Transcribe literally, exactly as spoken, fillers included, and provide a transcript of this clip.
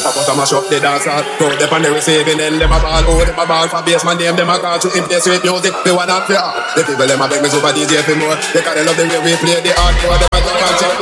but I mash up the dance hall. Go up on the receiving end, them a ball. Oh, them a ball for bassman name, them a call to in place with music. They want not fear. The people them a beg me super D J for more. They can't love the way we play the hardcore. Them a jump and jump